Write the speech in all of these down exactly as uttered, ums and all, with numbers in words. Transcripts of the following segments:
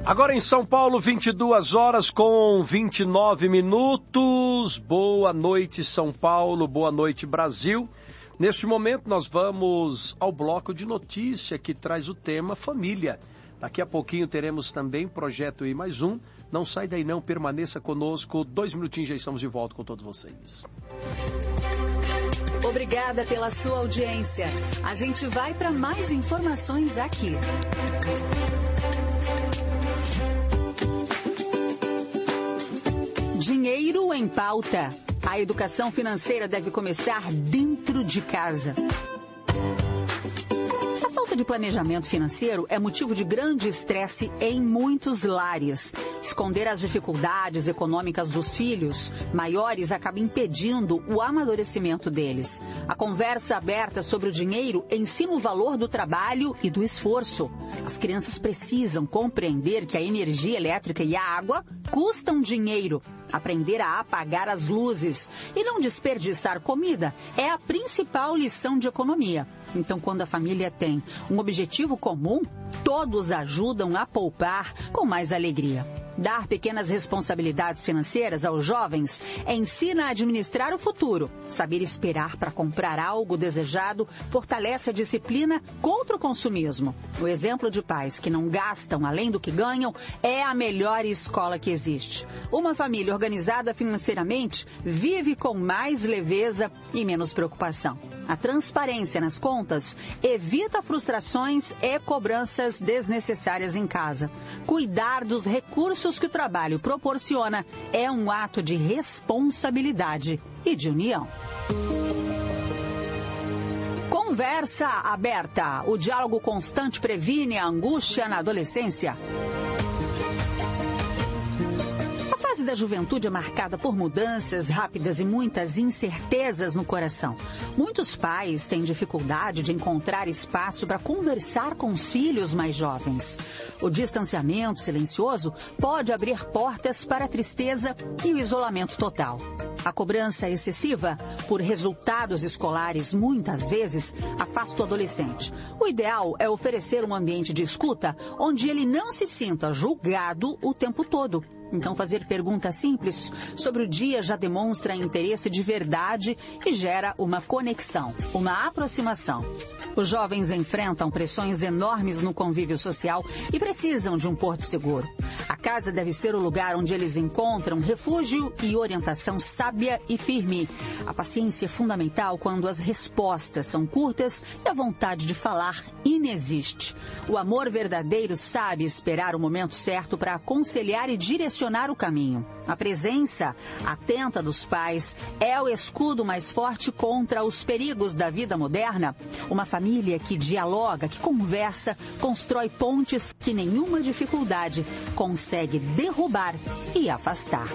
Agora em São Paulo, vinte e duas horas com vinte e nove minutos. Boa noite, São Paulo. Boa noite, Brasil. Neste momento, nós vamos ao bloco de notícia que traz o tema família. Daqui a pouquinho teremos também Projeto I Mais Um. Não sai daí não, permaneça conosco. Dois minutinhos já estamos de volta com todos vocês. Obrigada pela sua audiência. A gente vai para mais informações aqui. Dinheiro em pauta. A educação financeira deve começar dentro de casa. A falta de planejamento financeiro é motivo de grande estresse em muitos lares. Esconder as dificuldades econômicas dos filhos maiores acaba impedindo o amadurecimento deles. A conversa aberta sobre o dinheiro ensina o valor do trabalho e do esforço. As crianças precisam compreender que a energia elétrica e a água custam dinheiro. Aprender a apagar as luzes e não desperdiçar comida é a principal lição de economia. Então, quando a família tem um objetivo comum, todos ajudam a poupar com mais alegria. Dar pequenas responsabilidades financeiras aos jovens ensina a administrar o futuro. Saber esperar para comprar algo desejado fortalece a disciplina contra o consumismo. O exemplo de pais que não gastam além do que ganham é a melhor escola que existe. Uma família organizada financeiramente vive com mais leveza e menos preocupação. A transparência nas contas evita frustrações e cobranças desnecessárias em casa. Cuidar dos recursos que o trabalho proporciona é um ato de responsabilidade e de união. Conversa aberta. O diálogo constante previne a angústia na adolescência. A fase da juventude é marcada por mudanças rápidas e muitas incertezas no coração. Muitos pais têm dificuldade de encontrar espaço para conversar com os filhos mais jovens. O distanciamento silencioso pode abrir portas para a tristeza e o isolamento total. A cobrança excessiva por resultados escolares, muitas vezes, afasta o adolescente. O ideal é oferecer um ambiente de escuta onde ele não se sinta julgado o tempo todo. Então, fazer perguntas simples sobre o dia já demonstra interesse de verdade e gera uma conexão, uma aproximação. Os jovens enfrentam pressões enormes no convívio social e precisam de um porto seguro. A casa deve ser o lugar onde eles encontram refúgio e orientação sábia e firme. A paciência é fundamental quando as respostas são curtas e a vontade de falar inexiste. O amor verdadeiro sabe esperar o momento certo para aconselhar e direcionar o caminho. A presença atenta dos pais é o escudo mais forte contra os perigos da vida moderna. Uma família que dialoga, que conversa, constrói pontes que nenhuma dificuldade consegue derrubar e afastar.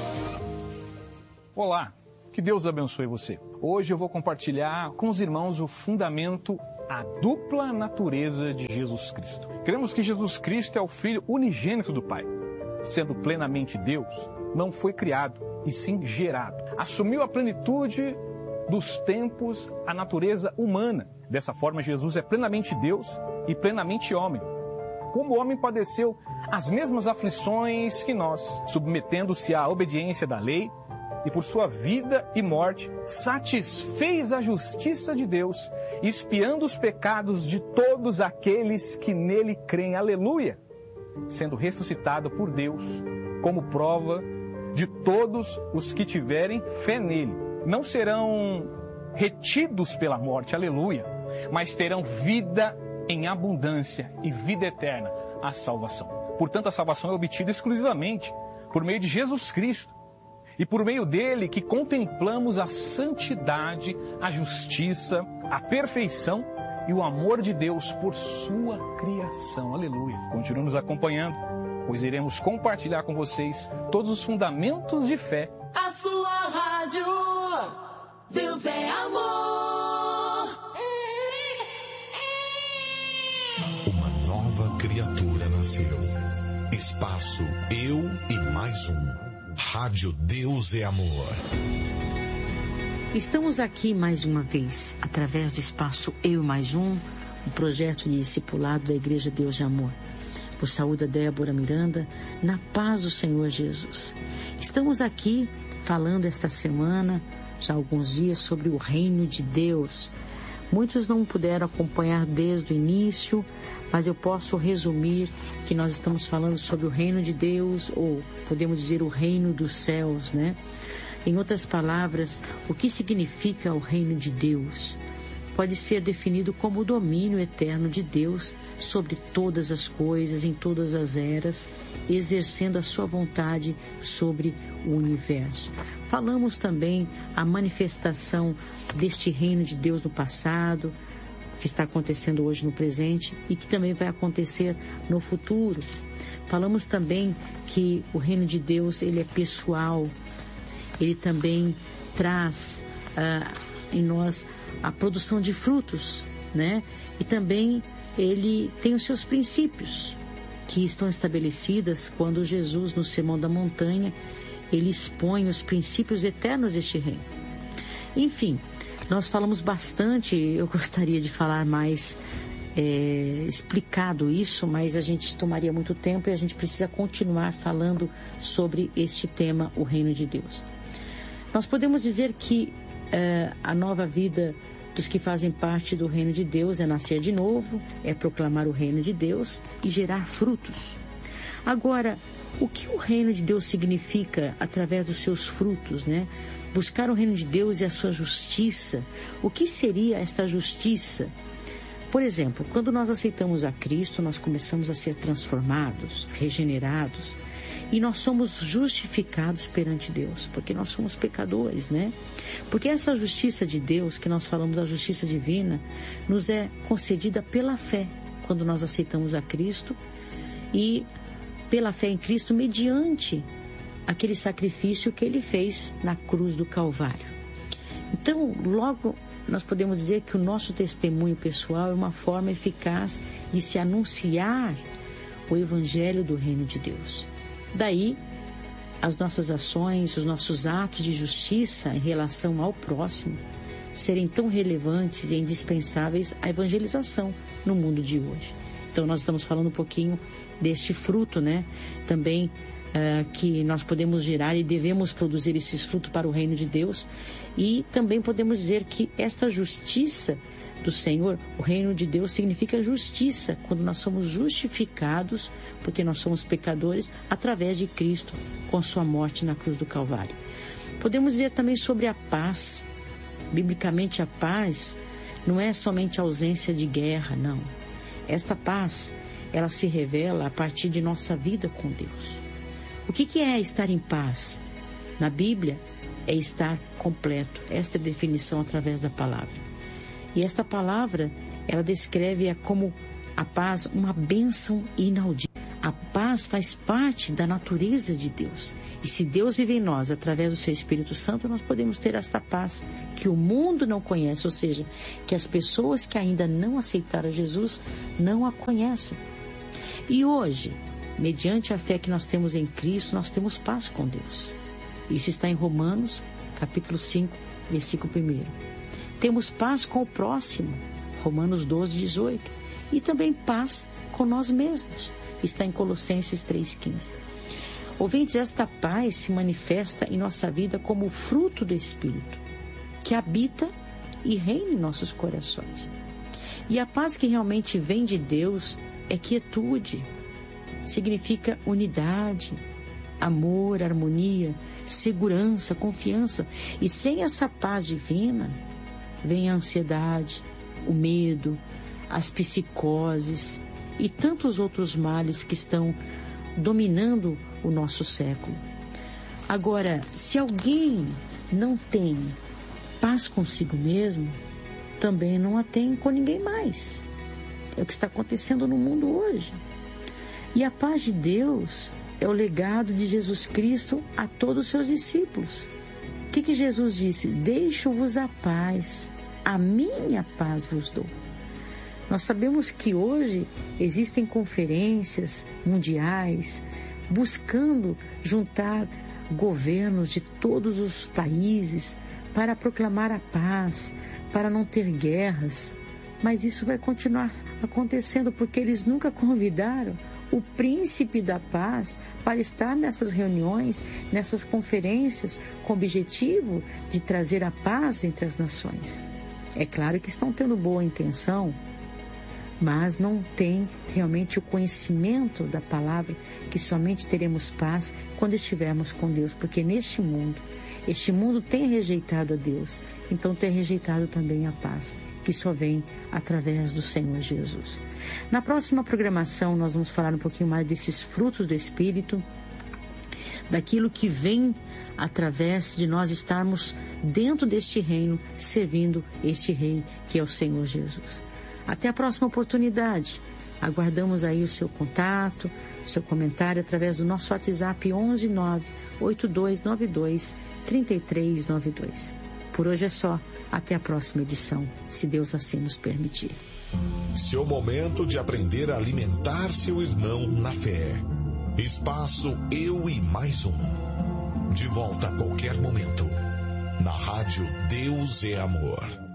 Olá, que Deus abençoe você. Hoje eu vou compartilhar com os irmãos o fundamento, a dupla natureza de Jesus Cristo. Cremos que Jesus Cristo é o Filho unigênito do Pai. Sendo plenamente Deus, não foi criado, e sim gerado. Assumiu a plenitude dos tempos, a natureza humana. Dessa forma, Jesus é plenamente Deus e plenamente homem. Como o homem padeceu as mesmas aflições que nós, submetendo-se à obediência da lei, e por sua vida e morte, satisfez a justiça de Deus, expiando os pecados de todos aqueles que nele creem. Aleluia! Sendo ressuscitado por Deus como prova de todos os que tiverem fé nele. Não serão retidos pela morte, aleluia, mas terão vida em abundância e vida eterna, a salvação. Portanto, a salvação é obtida exclusivamente por meio de Jesus Cristo. E por meio dele que contemplamos a santidade, a justiça, a perfeição e o amor de Deus por sua criação. Aleluia. Continue nos acompanhando, pois iremos compartilhar com vocês todos os fundamentos de fé. A sua rádio, Deus é amor. Uma nova criatura nasceu. Espaço Eu e Mais Um. Rádio Deus é Amor. Estamos aqui mais uma vez, através do Espaço Eu e Mais Um, um projeto de discipulado da Igreja Deus de Amor. por saúde a Débora Miranda, na paz do Senhor Jesus. Estamos aqui falando esta semana, já há alguns dias, sobre o reino de Deus. Muitos não puderam acompanhar desde o início, mas eu posso resumir que nós estamos falando sobre o reino de Deus, ou podemos dizer o reino dos céus, né? Em outras palavras, o que significa o reino de Deus? Pode ser definido como o domínio eterno de Deus sobre todas as coisas, em todas as eras, exercendo a sua vontade sobre o universo. Falamos também a manifestação deste reino de Deus no passado, que está acontecendo hoje no presente e que também vai acontecer no futuro. Falamos também que o reino de Deus, ele é pessoal, ele também traz uh, em nós a produção de frutos, né? E também ele tem os seus princípios, que estão estabelecidas quando Jesus, no Sermão da Montanha, ele expõe os princípios eternos deste reino. Enfim, nós falamos bastante, eu gostaria de falar mais é, explicado isso, mas a gente tomaria muito tempo e a gente precisa continuar falando sobre este tema, o reino de Deus. Nós podemos dizer que é, a nova vida dos que fazem parte do reino de Deus é nascer de novo, é proclamar o reino de Deus e gerar frutos. Agora, o que o reino de Deus significa através dos seus frutos, né? Buscar o reino de Deus e a sua justiça. O que seria esta justiça? Por exemplo, quando nós aceitamos a Cristo, nós começamos a ser transformados, regenerados, e nós somos justificados perante Deus, porque nós somos pecadores, né? Porque essa justiça de Deus, que nós falamos a justiça divina, nos é concedida pela fé, quando nós aceitamos a Cristo, e pela fé em Cristo, mediante aquele sacrifício que Ele fez na cruz do Calvário. Então, logo, nós podemos dizer que o nosso testemunho pessoal é uma forma eficaz de se anunciar o Evangelho do Reino de Deus. Daí, as nossas ações, os nossos atos de justiça em relação ao próximo serem tão relevantes e indispensáveis à evangelização no mundo de hoje. Então, nós estamos falando um pouquinho deste fruto, né? Também uh, que nós podemos gerar e devemos produzir esses frutos para o reino de Deus. E também podemos dizer que esta justiça do Senhor, o reino de Deus significa justiça, quando nós somos justificados, porque nós somos pecadores, através de Cristo, com sua morte na cruz do Calvário. Podemos dizer também sobre a paz. Biblicamente, a paz não é somente a ausência de guerra, não. Esta paz, ela se revela a partir de nossa vida com Deus. O que que é estar em paz? Na Bíblia, é estar completo. Esta é a definição através da palavra. E esta palavra, ela descreve como a paz, uma bênção inaudível. A paz faz parte da natureza de Deus. E se Deus vive em nós, através do seu Espírito Santo, nós podemos ter esta paz que o mundo não conhece, ou seja, que as pessoas que ainda não aceitaram Jesus não a conhecem. E hoje, mediante a fé que nós temos em Cristo, nós temos paz com Deus. Isso está em Romanos, capítulo cinco, versículo primeiro. Temos paz com o próximo, Romanos doze, dezoito. E também paz com nós mesmos, está em Colossenses três, quinze. Ouvintes, esta paz se manifesta em nossa vida como o fruto do Espírito, que habita e reina em nossos corações. E a paz que realmente vem de Deus é quietude, significa unidade, amor, harmonia, segurança, confiança. E sem essa paz divina, vem a ansiedade, o medo, as psicoses e tantos outros males que estão dominando o nosso século. Agora, se alguém não tem paz consigo mesmo, também não a tem com ninguém mais. É o que está acontecendo no mundo hoje. E a paz de Deus é o legado de Jesus Cristo a todos os seus discípulos. O que que Jesus disse? Deixo-vos a paz, a minha paz vos dou. Nós sabemos que hoje existem conferências mundiais buscando juntar governos de todos os países para proclamar a paz, para não ter guerras. Mas isso vai continuar acontecendo porque eles nunca convidaram o príncipe da paz para estar nessas reuniões, nessas conferências, com o objetivo de trazer a paz entre as nações. É claro que estão tendo boa intenção, mas não tem realmente o conhecimento da palavra, que somente teremos paz quando estivermos com Deus, porque neste mundo, este mundo tem rejeitado a Deus, então tem rejeitado também a paz, que só vem através do Senhor Jesus. Na próxima programação nós vamos falar um pouquinho mais desses frutos do Espírito, daquilo que vem através de nós estarmos dentro deste reino, servindo este rei que é o Senhor Jesus. Até a próxima oportunidade. Aguardamos aí o seu contato, o seu comentário através do nosso WhatsApp onze nove oito dois nove dois três três nove dois. Por hoje é só. Até a próxima edição, se Deus assim nos permitir. Seu momento de aprender a alimentar seu irmão na fé. Espaço Eu e Mais Um. De volta a qualquer momento. Na rádio Deus é Amor.